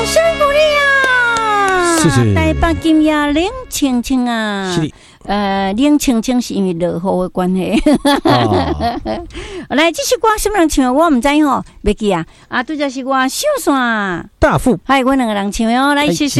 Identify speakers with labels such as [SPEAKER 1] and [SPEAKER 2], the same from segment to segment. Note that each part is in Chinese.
[SPEAKER 1] 声鼓励啊！
[SPEAKER 2] 是是。
[SPEAKER 1] 台北今夜冷清清啊。
[SPEAKER 2] 是。
[SPEAKER 1] 冷清清是因为落雨的关系。来，这首歌什么人唱？我唔知吼，袂记啊。啊，对，就是我小山
[SPEAKER 2] 大富，
[SPEAKER 1] 还有我两个人唱哦。来，谢谢。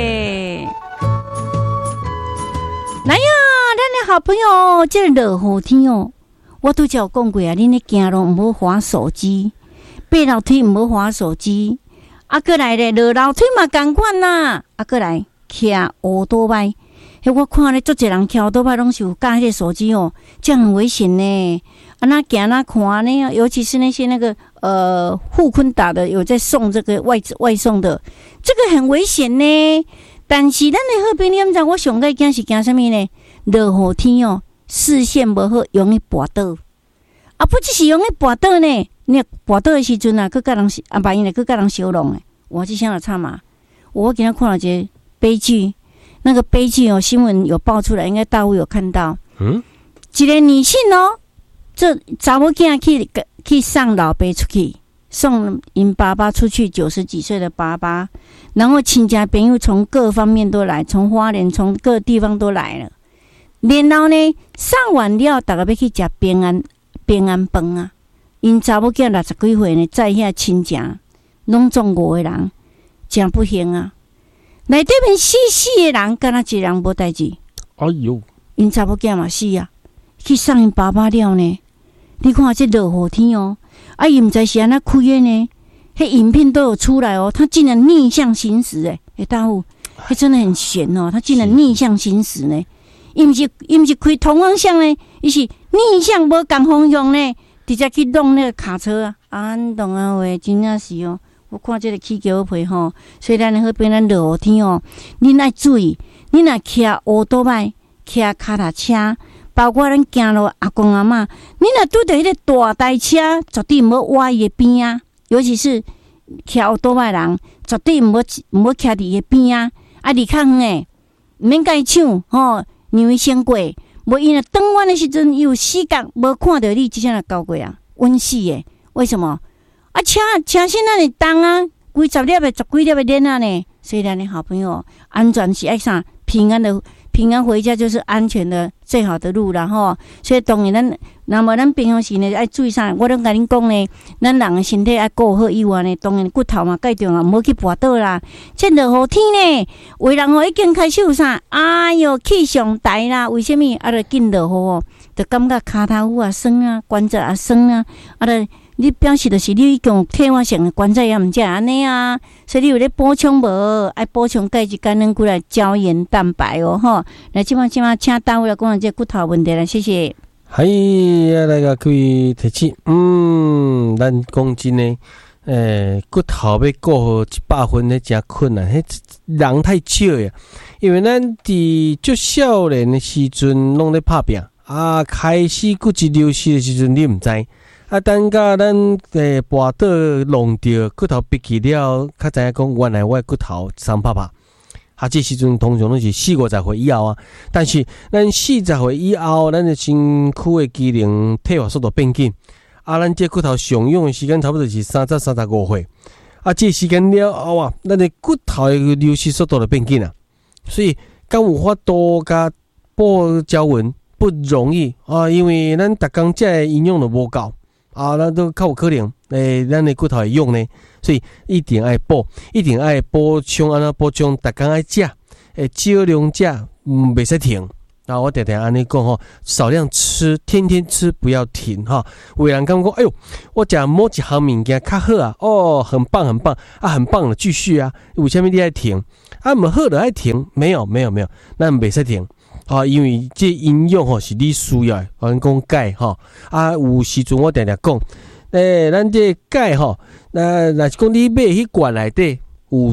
[SPEAKER 1] 来呀，咱的好朋友，这落雨天哦，我都有讲过啊，恁咧行路唔好滑手机，爬楼梯唔好滑手机。啊，过来咧，落楼梯嘛同款啦。啊，过来骑乌多摆。我看咧，足侪人骑倒摆拢是有架迄个手机哦，这样很危险呢。啊，那行那看呢，尤其是那些那个富坤达的有在送这个外送的，这个很危险呢。但是咱的好朋友，你知我上个惊是惊什么呢？落雨天哦，视线无好，容易跌倒。啊，不只是容易跌倒呢，你跌倒的时阵啊，佮人啊，万一呢，佮人相弄诶。我这想要唱嘛，我今天看了一个悲剧。那个悲剧哦，新闻有爆出来，应该大陆有看到。一个女性哦，这查某囝去送老爸出去，送因爸爸出去，90几岁的爸爸，然后亲戚朋友从各方面都来，从花莲从各地方都来了。然后呢，送完了，大家要去吃平安饭啊。因查某囝60几岁呢，在遐亲戚拢总5个人，真不幸啊！内底面死的人，敢若一个人无代志。
[SPEAKER 2] 哎呦，
[SPEAKER 1] 因查某囝嘛死啊，去送因爸爸了呢。你看这落雨天哦，啊，伊毋知是安怎开的呢？迄影片都有出来哦，他竟然逆向行驶诶，大户，迄真的很悬哦，他竟然逆向行驶呢。伊毋是开同方向呢，伊是逆向无共方向呢，直接去弄那个卡车啊！安懂啊喂，真正是哦。我看这个起桥皮吼，所以咱好边咱落雨天哦，恁爱注意，恁若骑乌多摆、骑脚踏车，包括咱行路阿公阿嬷，恁若拄着迄个大台车，绝对唔好挖伊的边啊！尤其是骑乌多摆人，绝对唔好骑伫伊的边啊！啊，离较远诶，唔免甲伊抢吼，让伊先过，无因为转弯的时阵有死角，无看到你即下来交过啊，稳死诶！为什么？啊，车身那里重啊，几十粒的、10几粒的链啊呢。所以咱的好朋友，安全是爱啥？平安回家就是安全的最好的路啦吼。所以当然咱平常时呢爱注意啥？我拢甲恁讲呢，咱人的身体爱顾好以外呢，当然骨头嘛介重啊，唔好去跌倒啦。这落雨天呢，有人哦已经开始有啥？哎哟，气上台啦！为什么？啊，就紧落雨哦，就感觉骹头啊酸啊，关节啊酸啊，啊就。你表示就是你已经有退化性的关节炎，毋才安尼啊，所以你有咧补充无？爱补充钙质、橄榄骨来胶原蛋白哦，吼。来，即马请大卫来讲这骨头问题啦，谢谢。
[SPEAKER 2] 嗨，来个各位提醒，咱讲真诶，骨头要顾好100分，迄真困难，迄人太少呀。因为咱伫足少年的时阵拢咧拍拼啊，开始骨质流失的时阵，你毋知。啊，等甲咱跌倒弄着骨头闭起了，较知影讲原来我的骨头伤拍拍。啊，这时阵通常拢是40-50岁以后啊。但是咱40岁以后，咱的身躯的机能退化速度变紧。啊，咱这骨头上用的时间差不多是30-35岁。啊，这时间了后啊，咱的骨头的流失速度就变紧啊。所以敢有法度甲补胶原不容易啊，因为咱逐工食的营养都无够。啊，咱都较有可能，咱的骨头会用呢，所以一定爱补充，安怎补充？逐工爱食，少量食，袂使停。啊，我常常安尼讲吼，少量吃，天天吃，不要停哈。有人讲讲，哎呦，我食某一项物件较好啊，哦，很棒啊，很棒了，继续啊。为什么你爱停？啊，唔好就爱停？没有，咱袂使停。啊，因为这营养吼是你需要的，咱讲钙吼啊，有时阵我常常讲，咱这钙吼，若是讲你买迄罐内底有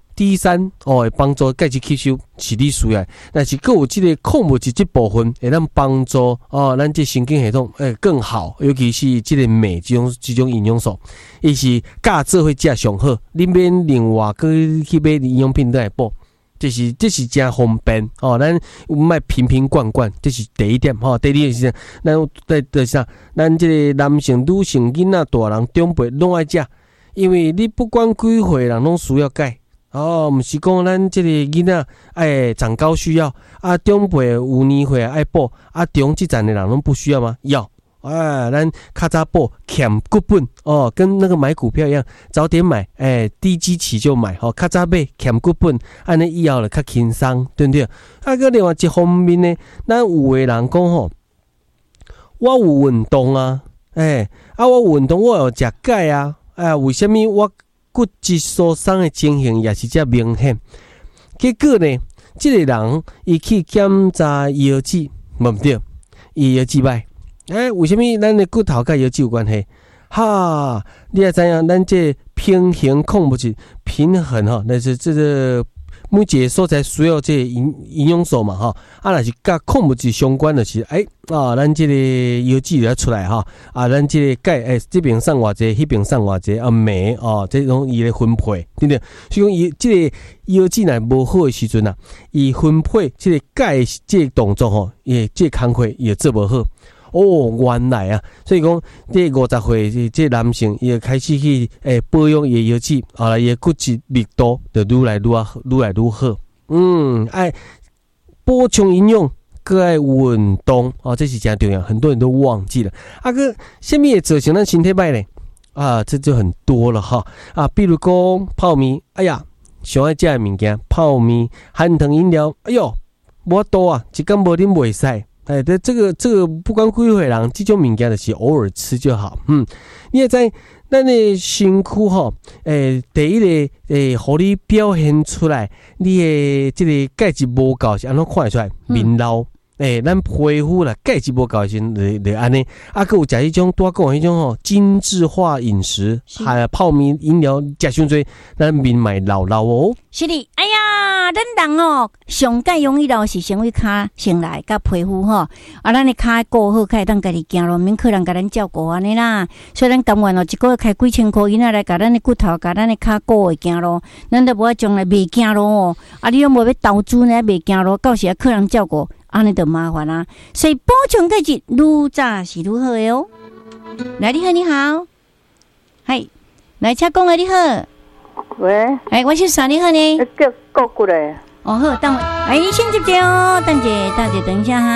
[SPEAKER 2] D3哦，会帮助钙质吸收是你需要的。但是佫有这个矿物质这部分会咱帮助哦，咱这神经系统更好，尤其是这个镁这种营养素，伊是加做伙食上好，你免另外佫去买营养品来补。这是真方便哦，咱莫瓶罐，这是第一点吼。第二点是，咱啥？咱这个男性、女性、囡仔、大人、长辈拢爱食，因为你不管几岁人拢需要钙， 哦，毋是讲咱即个囡仔爱长高需要啊，中辈有年岁爱补啊，中即站的人拢不需要吗？要。咱较早补欠股本哦，跟那个买股票一样，早点买，低基期就买，较早买欠股本，安尼以后就较轻松，对不对？啊，个另外一方面呢，咱有的人讲吼，我有运动啊，我有运动，我有食钙啊，为什么我骨质疏松的情形也是遮明显？结果呢，这个人伊去检查腰子，无对，伊腰子歹。为什么咱的骨头甲腰子有关系？哈，你也知影，咱这平衡控不是平衡哈，那是这个每一个所在需要这营养素嘛哈。若是甲控不是相关的是，咱这个腰子要出来哈。咱这个钙，这边送偌济，迄边送偌济，镁哦，这种伊的分配，对不对？所以讲伊这个腰子若无好的时阵啊，伊分配这个钙这个动作吼，伊这个工课也做无好。原来啊，所以讲这50岁这男性也开始去保养伊腰子，伊的骨质密度就愈来愈好。爱补充营养，搁爱运动这是真重要，很多人都忘记了。个什么会造成咱身体歹呢？这就很多了哈。比如讲泡面，上爱食的物件，泡面、含糖饮料，无法度啊，一天无啉袂使。这个不管几岁人，这种物件就是偶尔吃就好。你也知咱的身躯吼，第一个，互你表现出来，你的这个钙质无够是安怎看得出来？面老，咱皮肤啦，钙质无够时就安尼。佮有食迄种多讲迄种吼精致化饮食，还有泡面饮料食伤多，咱面咪老哦。
[SPEAKER 1] 是的，咱人上介容易老是先为骹先来，甲皮肤吼，咱的骹顾好，开当家己行路，免客人甲咱照顾安尼啦。所以咱甘愿一个月开几千块钱来，甲咱的骨头，甲咱的骹顾会行路，咱都无爱将来袂行路哦。你拢无要投资呢，袂行路，到时客人照顾，安尼就麻烦啦。所以补充钙质愈早是愈好的哦。来，你好，你好，嗨，来，请讲你好。
[SPEAKER 3] 喂，
[SPEAKER 1] 我是啥？你好呢？
[SPEAKER 3] 叫过来。
[SPEAKER 1] 好，等我，先接哦，等一下哈。